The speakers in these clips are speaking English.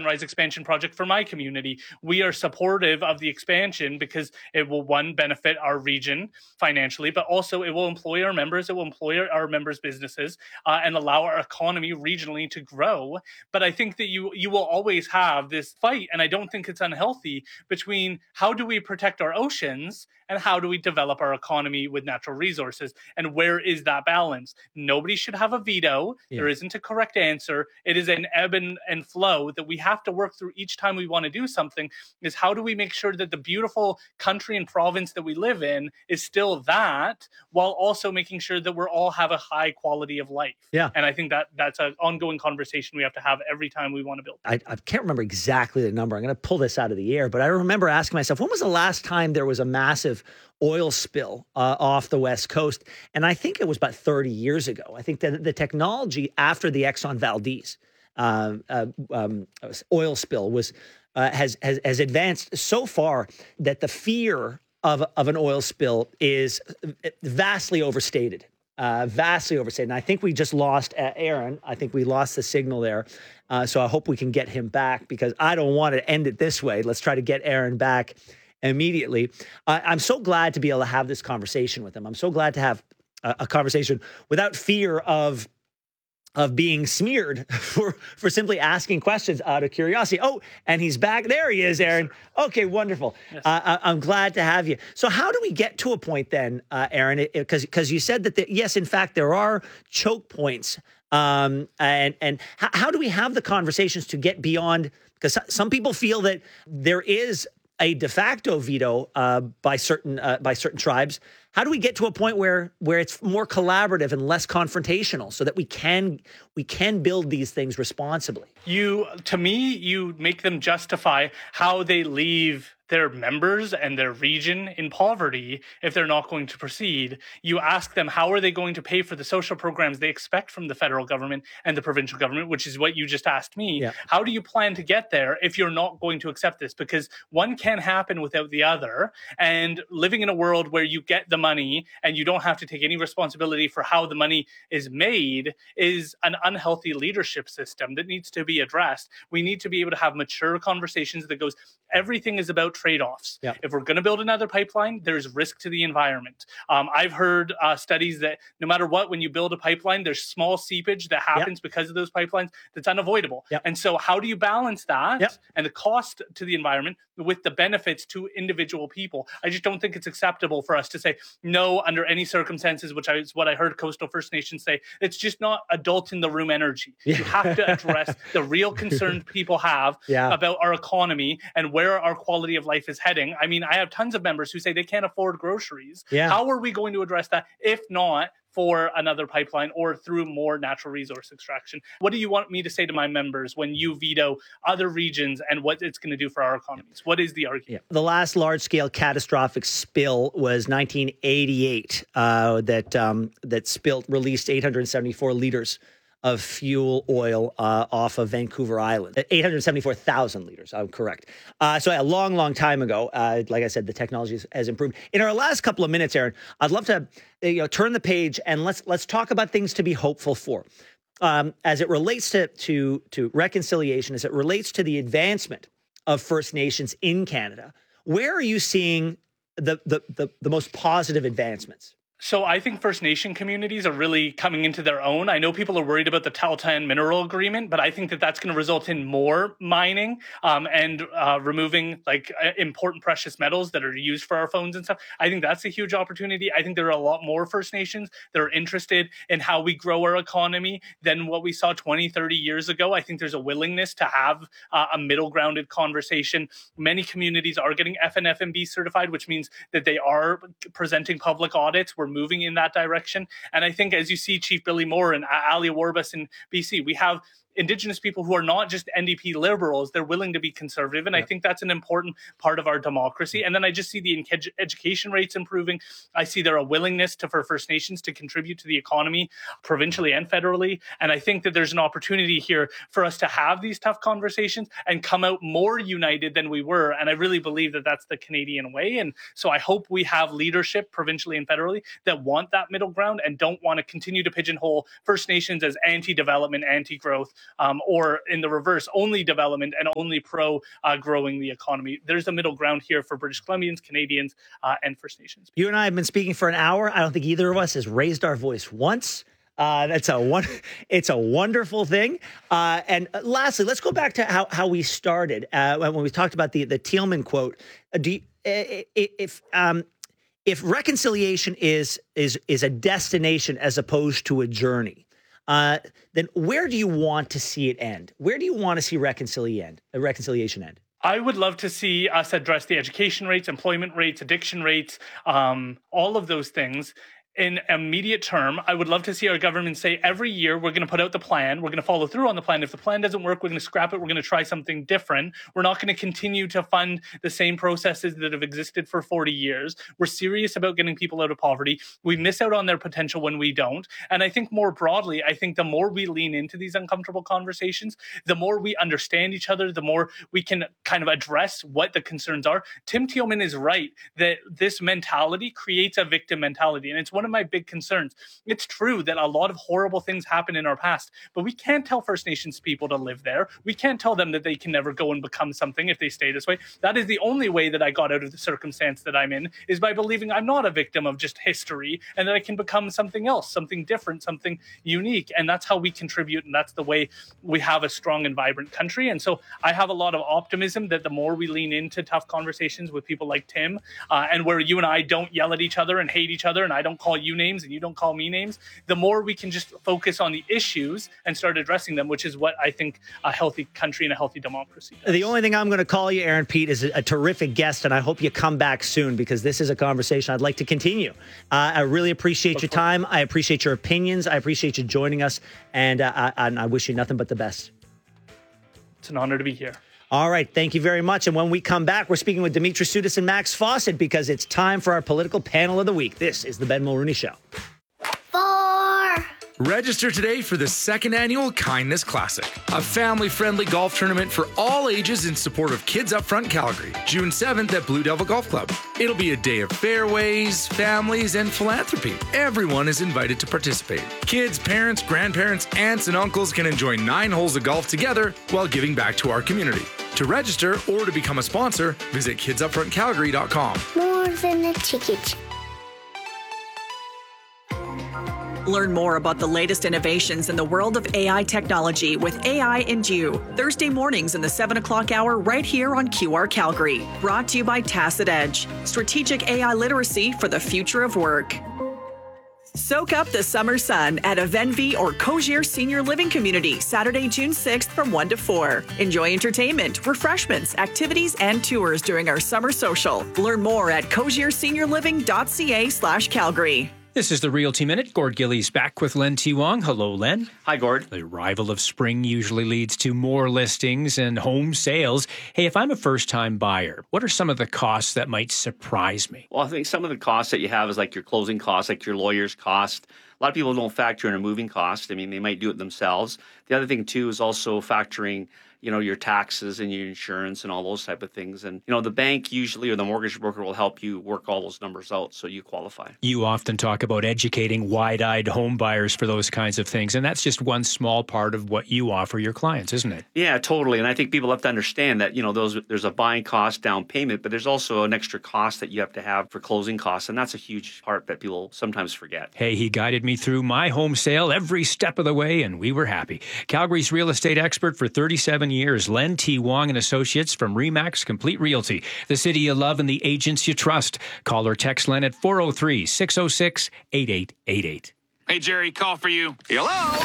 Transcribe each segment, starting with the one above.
Sunrise expansion project for my community. We are supportive of the expansion because it will, one, benefit our region financially, but also it will employ our members, it will employ our members' businesses, and allow our economy regionally to grow. But I think that you will always have this fight, and I don't think it's unhealthy, between how do we protect our oceans and how do we develop our economy with natural resources, and where is that balance? Nobody should have a veto. There isn't a correct answer. It is an ebb and flow that we have to work through each time we want to do something. Is how do we make sure that the beautiful country and province that we live in is still that, while also making sure that we're all have a high quality of life. And I think that that's an ongoing conversation we have to have every time we want to build. I can't remember exactly the number. I'm going to pull this out of the air, but I remember asking myself, when was the last time there was a massive oil spill off the West Coast? And I think it was about 30 years ago. I think that the technology after the Exxon Valdez oil spill was has advanced so far that the fear of an oil spill is vastly overstated. Vastly overstated. And I think we just lost Aaron. I think we lost the signal there. So I hope we can get him back, because I don't want to end it this way. Let's try to get Aaron back immediately. I'm so glad to be able to have this conversation with him. I'm so glad to have a conversation without fear of being smeared for simply asking questions out of curiosity. Oh, and he's back. There he is, Aaron. Okay, wonderful. Yes. I'm glad to have you. So how do we get to a point then, Aaron? Because you said that, yes, in fact, there are choke points. And how do we have the conversations to get beyond? Because some people feel that there is a de facto veto by certain tribes. How do we get to a point where it's more collaborative and less confrontational, so that we can build these things responsibly? To me, you make them justify how they leave their members and their region in poverty if they're not going to proceed. You ask them, how are they going to pay for the social programs they expect from the federal government and the provincial government, which is what you just asked me. Yeah. How do you plan to get there if you're not going to accept this? Because one can't happen without the other. And living in a world where you get the money and you don't have to take any responsibility for how the money is made is an unhealthy leadership system that needs to be addressed. We need to be able to have mature conversations that goes, everything is about trade-offs. Yeah. If we're going to build another pipeline, there's risk to the environment. I've heard studies that no matter what, when you build a pipeline, there's small seepage that happens because of those pipelines that's unavoidable. And so how do you balance that and the cost to the environment with the benefits to individual people? I just don't think it's acceptable for us to say, no, under any circumstances, which is what I heard Coastal First Nations say. It's just not adult in the room energy. You have to address the real concerns people have about our economy and where our quality of life is heading. I mean, I have tons of members who say they can't afford groceries. How are we going to address that if not for another pipeline or through more natural resource extraction? What do you want me to say to my members when you veto other regions and what it's going to do for our economies? What is the argument? The last large-scale catastrophic spill was 1988 that released 874 liters of fuel oil off of Vancouver Island. 874,000 liters, I'm correct. So a long, long time ago. Like I said, the technology has improved. In our last couple of minutes, Aaron, I'd love to turn the page and let's talk about things to be hopeful for. As it relates to reconciliation, as it relates to the advancement of First Nations in Canada, where are you seeing the most positive advancements? So I think First Nation communities are really coming into their own. I know people are worried about the Tahltan mineral agreement, but I think that that's going to result in more mining and removing important precious metals that are used for our phones and stuff. I think that's a huge opportunity. I think there are a lot more First Nations that are interested in how we grow our economy than what we saw 20, 30 years ago. I think there's a willingness to have a middle grounded conversation. Many communities are getting FNFMB certified, which means that they are presenting public audits. We're moving in that direction. And I think as you see Chief Billy Moore and Ali Warbus in BC, we have Indigenous people who are not just NDP liberals, they're willing to be conservative. And I think that's an important part of our democracy. And then I just see the education rates improving. I see there a willingness for First Nations to contribute to the economy provincially and federally. And I think that there's an opportunity here for us to have these tough conversations and come out more united than we were. And I really believe that that's the Canadian way. And so I hope we have leadership provincially and federally that want that middle ground and don't want to continue to pigeonhole First Nations as anti-development, anti-growth, or in the reverse, only development and only pro growing the economy. There's a middle ground here for British Columbians, Canadians, and First Nations. You and I have been speaking for an hour. I don't think either of us has raised our voice once. It's a wonderful thing. And lastly, let's go back to how we started when we talked about the Thielman quote. If reconciliation is a destination as opposed to a journey, then where do you want to see it end? Where do you want to see reconciliation end? I would love to see us address the education rates, employment rates, addiction rates, all of those things. In immediate term, I would love to see our government say every year we're going to put out the plan. We're going to follow through on the plan. If the plan doesn't work, we're going to scrap it. We're going to try something different. We're not going to continue to fund the same processes that have existed for 40 years. We're serious about getting people out of poverty. We miss out on their potential when we don't. And I think more broadly, I think the more we lean into these uncomfortable conversations, the more we understand each other, the more we can kind of address what the concerns are. Tim Thielman is right that this mentality creates a victim mentality. And it's one of my big concerns. It's true that a lot of horrible things happen in our past, but we can't tell First Nations people to live there. We can't tell them that they can never go and become something if they stay this way. That is the only way that I got out of the circumstance that I'm in, is by believing I'm not a victim of just history and that I can become something else, something different, something unique. And that's how we contribute. And that's the way we have a strong and vibrant country. And so I have a lot of optimism that the more we lean into tough conversations with people like Tim, and where you and I don't yell at each other and hate each other, and I don't call you names and you don't call me names, the more we can just focus on the issues and start addressing them, which is what I think a healthy country and a healthy democracy does. The only thing I'm going to call you, Aaron Pete, is a terrific guest, and I hope you come back soon because this is a conversation I'd like to continue. I really appreciate your time. I appreciate your opinions. I appreciate you joining us, and I wish you nothing but the best. It's an honor to be here. All right. Thank you very much. And when we come back, we're speaking with Dimitri Soudis and Max Fawcett because it's time for our political panel of the week. This is the Ben Mulrooney Show. 4. Register today for the second annual Kindness Classic, a family-friendly golf tournament for all ages in support of Kids Up Front Calgary, June 7th at Blue Devil Golf Club. It'll be a day of fairways, families, and philanthropy. Everyone is invited to participate. Kids, parents, grandparents, aunts, and uncles can enjoy 9 holes of golf together while giving back to our community. To register or to become a sponsor, visit kidsupfrontcalgary.com. More than a ticket. Learn more about the latest innovations in the world of AI technology with AI and You, Thursday mornings in the 7 o'clock hour right here on QR Calgary. Brought to you by Tacit Edge, strategic AI literacy for the future of work. Soak up the summer sun at a Venvi or Cogier Senior Living Community, Saturday, June 6th from 1 to 4. Enjoy entertainment, refreshments, activities, and tours during our summer social. Learn more at cogierseniorliving.ca/Calgary. This is the Realty Minute. Gord Gillies back with Len T. Wong. Hello, Len. Hi, Gord. The arrival of spring usually leads to more listings and home sales. Hey, if I'm a first-time buyer, what are some of the costs that might surprise me? Well, I think some of the costs that you have is like your closing costs, like your lawyer's cost. A lot of people don't factor in a moving cost. I mean, they might do it themselves. The other thing, too, is also factoring your taxes and your insurance and all those type of things. And, the bank usually or the mortgage broker will help you work all those numbers out so you qualify. You often talk about educating wide-eyed home buyers for those kinds of things. And that's just one small part of what you offer your clients, isn't it? Yeah, totally. And I think people have to understand that, there's a buying cost, down payment, but there's also an extra cost that you have to have for closing costs. And that's a huge part that people sometimes forget. Hey, he guided me through my home sale every step of the way, and we were happy. Calgary's real estate expert for 37 years, Len T. Wong and Associates from RE/MAX Complete Realty. The city you love and the agents you trust. Call or text Len at 403-606-8888. Hey, Jerry, call for you. Hello?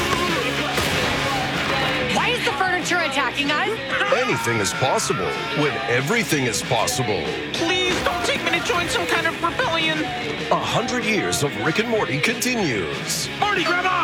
Why is the furniture attacking us? Anything is possible when everything is possible. Please don't take me to join some kind of rebellion. 100 years of Rick and Morty continues. Morty, grab on!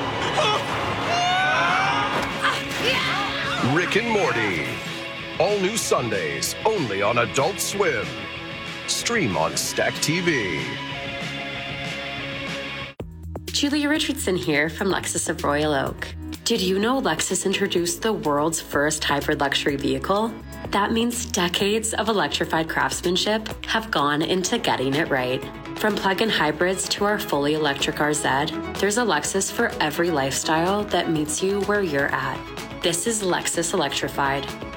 Rick and Morty. All new Sundays, only on Adult Swim. Stream on Stack TV. Julia Richardson here from Lexus of Royal Oak. Did you know Lexus introduced the world's first hybrid luxury vehicle? That means decades of electrified craftsmanship have gone into getting it right. From plug-in hybrids to our fully electric RZ, there's a Lexus for every lifestyle that meets you where you're at. This is Lexus Electrified.